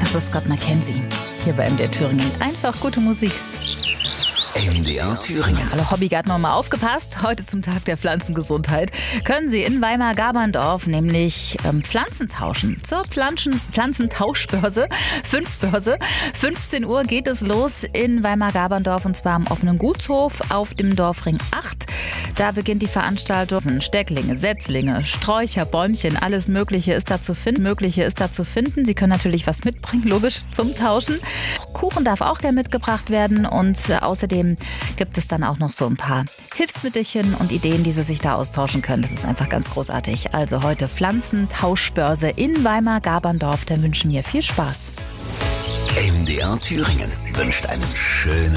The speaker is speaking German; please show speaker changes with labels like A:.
A: Das ist Scott McKenzie. Hier bei MDR Thüringen. Einfach gute Musik.
B: MDR Thüringen.
A: Alle Hobbygärtner mal aufgepasst. Heute zum Tag der Pflanzengesundheit können Sie in Weimar-Gaberndorf nämlich Pflanzen tauschen. Zur Pflanzentauschbörse, 15 Uhr geht es los in Weimar-Gaberndorf und zwar am offenen Gutshof auf dem Dorfring 8. Da beginnt die Veranstaltung. Stecklinge, Setzlinge, Sträucher, Bäumchen, alles Mögliche ist da zu finden. Sie können natürlich was mitbringen, logisch, zum Tauschen. Kuchen darf auch gerne mitgebracht werden und außerdem gibt es dann auch noch so ein paar Hilfsmittelchen und Ideen, die Sie sich da austauschen können. Das ist einfach ganz großartig. Also heute Pflanzentauschbörse in Weimar-Gaberndorf. Da wünschen wir viel Spaß.
B: MDR Thüringen wünscht einen schönen